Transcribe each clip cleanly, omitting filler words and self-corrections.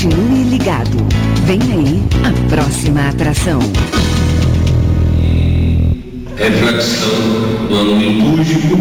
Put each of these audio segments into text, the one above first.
Continue ligado. Vem aí a próxima atração. Reflexão do ano litúrgico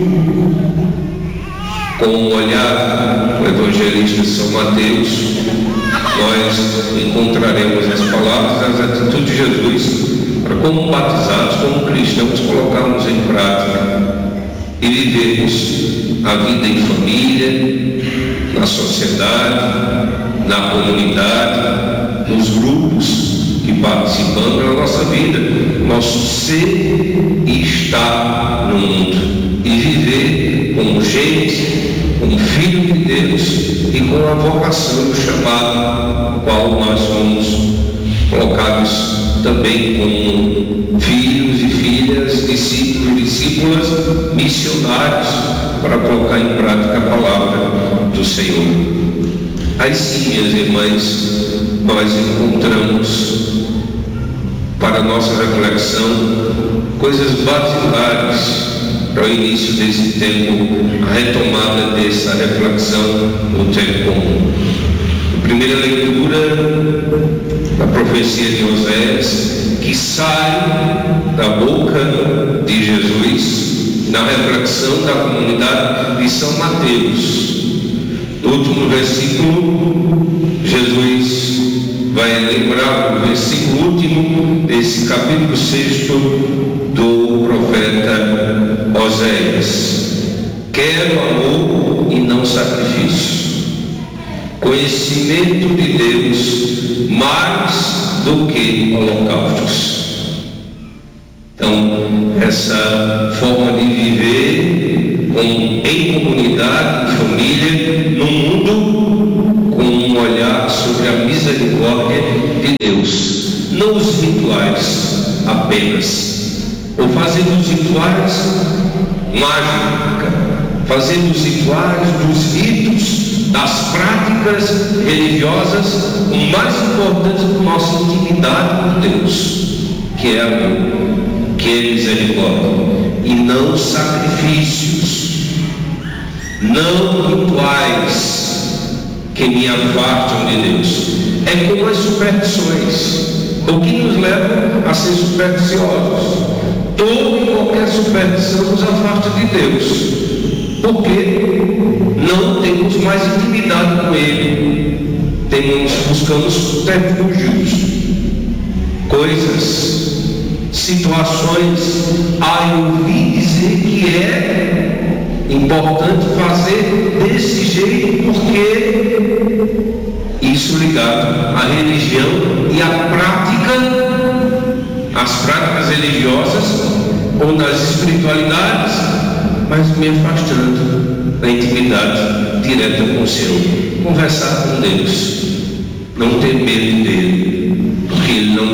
com o olhar do evangelista São Mateus. Nós encontraremos as palavras, as atitudes de Jesus para, como batizados, como cristãos, colocarmos em prática e vivermos a vida em família, na sociedade, na comunidade, nos grupos que participamos da nossa vida, nosso ser e estar no mundo, e viver como gente, como filho de Deus e com a vocação e o chamado, qual nós somos colocados também como filhos e filhas, discípulos e discípulas, missionários, para colocar em prática a palavra do Senhor. Aí sim, minhas irmãs, nós encontramos para a nossa reflexão coisas basilares para o início desse tempo, a retomada dessa reflexão no tempo comum. A primeira leitura da profecia de Oséias, que sai da boca de Jesus na reflexão da comunidade de São Mateus. No último versículo, Jesus vai lembrar o versículo último desse capítulo 6 do profeta Oséias. Quero amor e não sacrifício, conhecimento de Deus mais do que holocaustos. Então, essa forma de viver em comunidade, em família, no mundo, com um olhar sobre a misericórdia de Deus, não os rituais apenas, ou fazendo os rituais mágica, fazendo os rituais dos ritos, das práticas religiosas, o mais importante é a nossa intimidade com Deus, que é amor, que é misericórdia, e não sacrifícios, não rituais que me afastam de Deus. É como as superstições, o que nos leva a ser supersticiosos. Toda e qualquer superstição nos afasta de Deus, porque não temos mais intimidade com Ele, buscamos subterfúgios, coisas, situações. Eu ouvi dizer que é importante fazer desse jeito, porque isso ligado à religião e à prática, as práticas religiosas ou das espiritualidades, mas me afastando da intimidade direta com o Senhor. Conversar com Deus, não ter medo dele, porque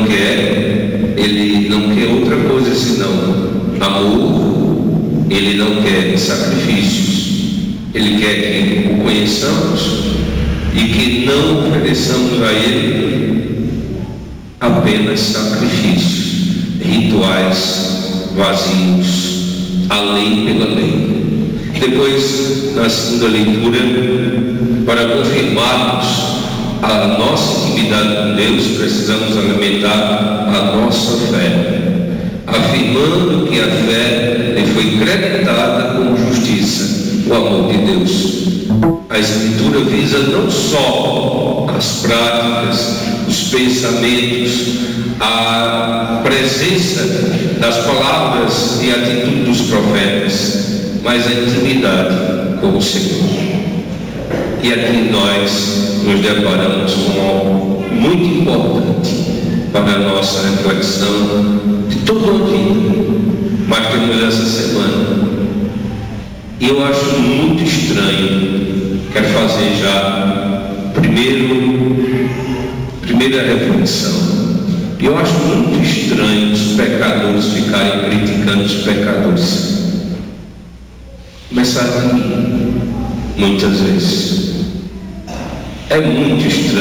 Ele não quer outra coisa senão amor, Ele não quer sacrifícios, Ele quer que o conheçamos e que não ofereçamos a Ele apenas sacrifícios, rituais vazios, a lei pela lei. Depois, na segunda leitura, para confirmarmos a nossa intimidade com Deus, precisamos alimentar a nossa fé, afirmando que a fé lhe foi creditada como justiça, o amor de Deus. A Escritura visa não só as práticas, os pensamentos, a presença das palavras e atitude dos profetas, mas a intimidade com o Senhor. E aqui nós nos deparamos com algo muito importante para a nossa reflexão de toda a vida, mas temos essa semana. E eu acho muito estranho, quero fazer já primeira reflexão. Eu acho muito estranho os pecadores ficarem criticando os pecadores. Começar de mim, muitas vezes. É muito estranho